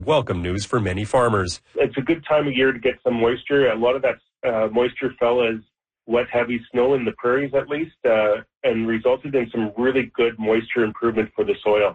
Welcome news for many farmers. It's a good time of year to get some moisture. A lot of that moisture fell as wet, heavy snow in the prairies at least, and resulted in some really good moisture improvement for the soil.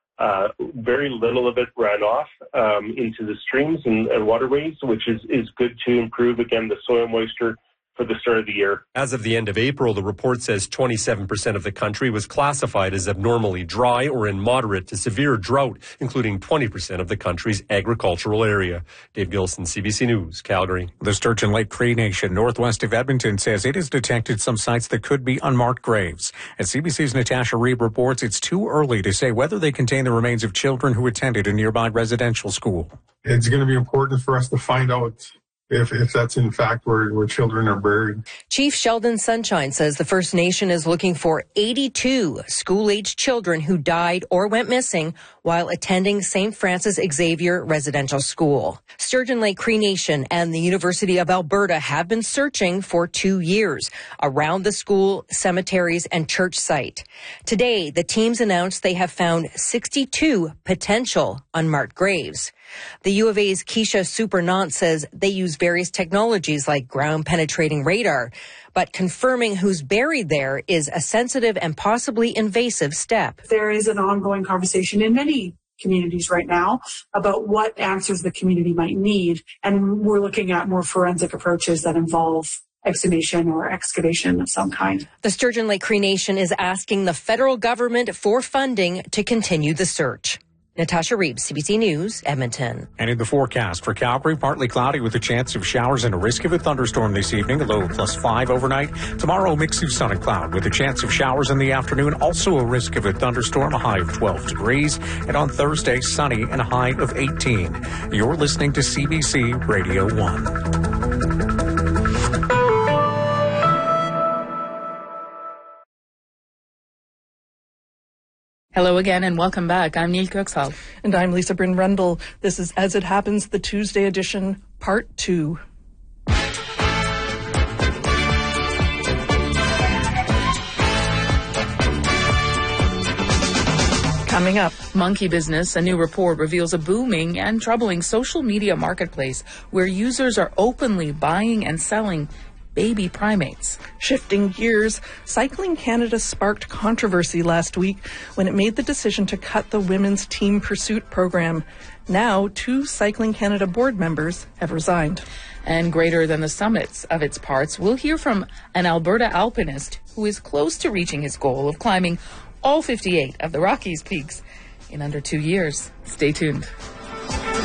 Very little of it ran off into the streams and waterways, which is good to improve, again, the soil moisture for the start of the year. As of the end of April, the report says 27% of the country was classified as abnormally dry or in moderate to severe drought, including 20% of the country's agricultural area. Dave Gilson, CBC News, Calgary. The Sturgeon Lake Cree Nation, northwest of Edmonton, says it has detected some sites that could be unmarked graves. As CBC's Natasha Reeb reports, it's too early to say whether they contain the remains of children who attended a nearby residential school. It's going to be important for us to find out if that's in fact where children are buried. Chief Sheldon Sunshine says the First Nation is looking for 82 school-aged children who died or went missing while attending St. Francis Xavier Residential School. Sturgeon Lake Cree Nation and the University of Alberta have been searching for 2 years around the school, cemeteries, and church site. Today, the teams announced they have found 62 potential unmarked graves. The U of A's Keisha Supernant says they use various technologies like ground-penetrating radar, but confirming who's buried there is a sensitive and possibly invasive step. There is an ongoing conversation in many communities right now about what answers the community might need, and we're looking at more forensic approaches that involve exhumation or excavation of some kind. The Sturgeon Lake Cree Nation is asking the federal government for funding to continue the search. Natasha Reeb, CBC News, Edmonton. And in the forecast for Calgary, partly cloudy with a chance of showers and a risk of a thunderstorm this evening, a low of +5 overnight. Tomorrow, a mix of sun and cloud with a chance of showers in the afternoon, also a risk of a thunderstorm, a high of 12 degrees. And on Thursday, sunny and a high of 18. You're listening to CBC Radio 1. Hello again and welcome back. I'm Neil Kirksall. And I'm Lisa Bryn Rendell. This is As It Happens, the Tuesday edition, Part 2. Coming up, Monkey Business, a new report reveals a booming and troubling social media marketplace where users are openly buying and selling baby primates. Shifting gears, Cycling Canada sparked controversy last week when it made the decision to cut the Women's Team Pursuit program. Now, 2 Cycling Canada board members have resigned. And greater than the summits of its parts, we'll hear from an Alberta alpinist who is close to reaching his goal of climbing all 58 of the Rockies peaks in under 2 years. Stay tuned.